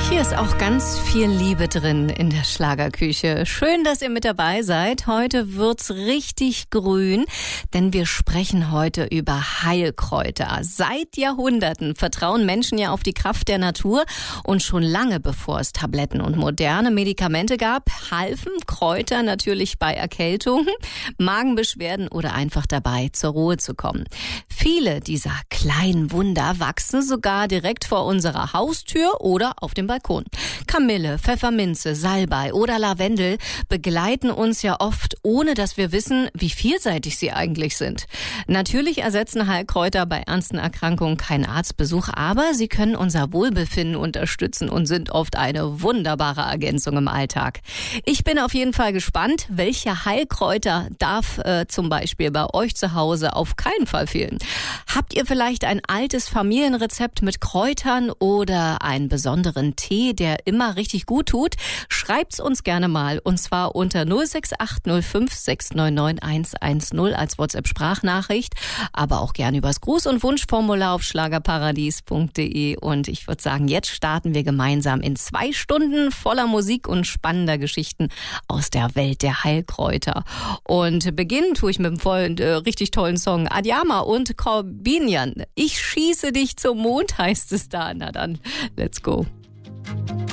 Hier ist auch ganz viel Liebe drin in der Schlagerküche. Schön, dass ihr mit dabei seid. Heute wird's richtig grün, denn wir sprechen heute über Heilkräuter. Seit Jahrhunderten vertrauen Menschen ja auf die Kraft der Natur und schon lange bevor es Tabletten und moderne Medikamente gab, halfen Kräuter natürlich bei Erkältungen, Magenbeschwerden oder einfach dabei, zur Ruhe zu kommen. Viele dieser kleinen Wunder wachsen sogar direkt vor unserer Haustür oder auf dem Balkon. Kamille, Pfefferminze, Salbei oder Lavendel begleiten uns ja oft, ohne dass wir wissen, wie vielseitig sie eigentlich sind. Natürlich ersetzen Heilkräuter bei ernsten Erkrankungen keinen Arztbesuch, aber sie können unser Wohlbefinden unterstützen und sind oft eine wunderbare Ergänzung im Alltag. Ich bin auf jeden Fall gespannt, welche Heilkräuter darf zum Beispiel bei euch zu Hause auf keinen Fall fehlen. Habt ihr vielleicht ein altes Familienrezept mit Kräutern oder einen besonderen Tee, der immer richtig gut tut? Schreibt's uns gerne mal, und zwar unter 06805 699 110 als WhatsApp-Sprachnachricht, aber auch gerne übers Gruß- und Wunschformular auf schlagerparadies.de. Und ich würde sagen, jetzt starten wir gemeinsam in 2 Stunden voller Musik und spannender Geschichten aus der Welt der Heilkräuter. Und beginnen tue ich mit einem richtig tollen Song. Adjama und Corbinian. Ich schieße dich zum Mond, heißt es da. Na dann, let's go.